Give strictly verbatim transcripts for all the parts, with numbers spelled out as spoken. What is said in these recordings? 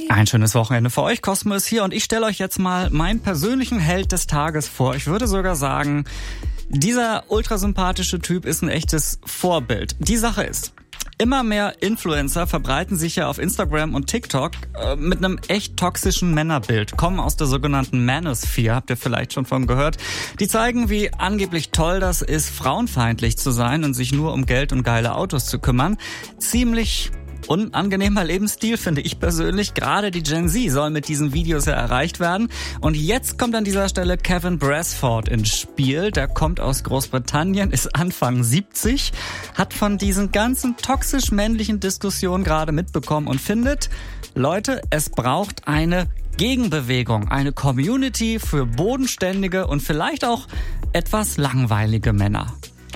Ein schönes Wochenende für euch. Cosmo ist hier und ich stelle euch jetzt mal meinen persönlichen Held des Tages vor. Ich würde sogar sagen, dieser ultrasympathische Typ ist ein echtes Vorbild. Die Sache ist, immer mehr Influencer verbreiten sich ja auf Instagram und TikTok äh, mit einem echt toxischen Männerbild, kommen aus der sogenannten Manosphere, habt ihr vielleicht schon von gehört. Die zeigen, wie angeblich toll das ist, frauenfeindlich zu sein und sich nur um Geld und geile Autos zu kümmern. Ziemlich unangenehmer Lebensstil, finde ich persönlich. Gerade die Gen Z soll mit diesen Videos ja erreicht werden. Und jetzt kommt an dieser Stelle Kevin Brassford ins Spiel. Der kommt aus Großbritannien, ist Anfang siebzig, hat von diesen ganzen toxisch männlichen Diskussionen gerade mitbekommen und findet, Leute, es braucht eine Gegenbewegung, eine Community für bodenständige und vielleicht auch etwas langweilige Männer.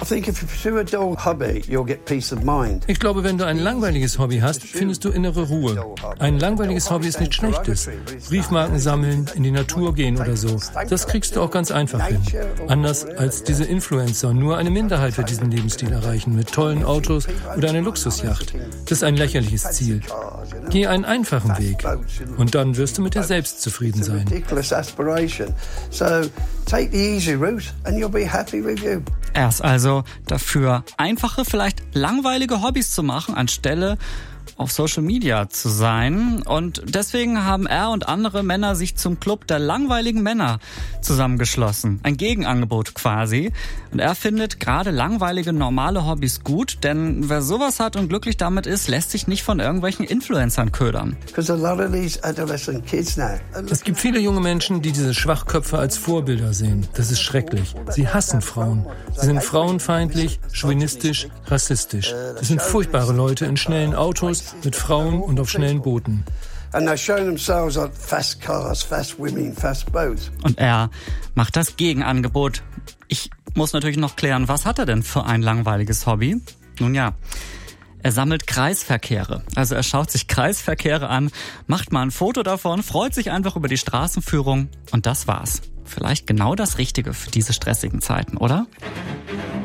Ich glaube, wenn du ein langweiliges Hobby hast, findest du innere Ruhe. Ein langweiliges Hobby ist nichts Schlechtes. Briefmarken sammeln, in die Natur gehen oder so. Das kriegst du auch ganz einfach hin. Anders als diese Influencer. Nur eine Minderheit wird diesen Lebensstil erreichen, mit tollen Autos oder einer Luxusjacht. Das ist ein lächerliches Ziel. Geh einen einfachen Weg und dann wirst du mit dir selbst zufrieden sein. Er ist also dafür, einfache, vielleicht langweilige Hobbys zu machen, anstelle auf Social Media zu sein. Und deswegen haben er und andere Männer sich zum Club der langweiligen Männer zusammengeschlossen. Ein Gegenangebot quasi. Und er findet gerade langweilige, normale Hobbys gut, denn wer sowas hat und glücklich damit ist, lässt sich nicht von irgendwelchen Influencern ködern. Es gibt viele junge Menschen, die diese Schwachköpfe als Vorbilder sehen. Das ist schrecklich. Sie hassen Frauen. Sie sind frauenfeindlich, chauvinistisch, rassistisch. Das sind furchtbare Leute in schnellen Autos, mit Frauen und auf schnellen Booten. Und er macht das Gegenangebot. Ich muss natürlich noch klären, was hat er denn für ein langweiliges Hobby? Nun ja, er sammelt Kreisverkehre. Also er schaut sich Kreisverkehre an, macht mal ein Foto davon, freut sich einfach über die Straßenführung und das war's. Vielleicht genau das Richtige für diese stressigen Zeiten, oder?